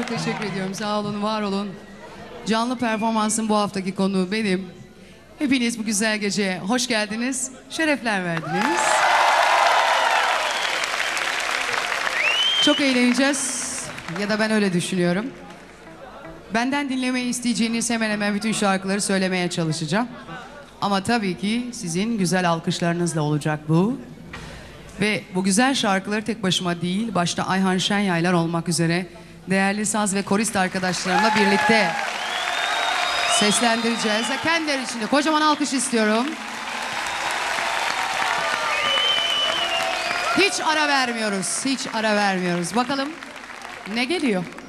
çok teşekkür ediyorum. Sağ olun, var olun. Canlı performansın bu haftaki konuğu benim. Hepiniz bu güzel geceye hoş geldiniz, şerefler verdiniz. Çok eğleneceğiz, ya da ben öyle düşünüyorum. Benden dinlemeyi isteyeceğiniz hemen hemen bütün şarkıları söylemeye çalışacağım. Ama tabii ki sizin güzel alkışlarınızla olacak bu. Ve bu güzel şarkıları tek başıma değil, başta Ayhan Şenyaylar olmak üzere değerli saz ve korist arkadaşlarımla birlikte seslendireceğiz. Kendileri için de kocaman alkış istiyorum. Hiç ara vermiyoruz, hiç ara vermiyoruz. Bakalım ne geliyor?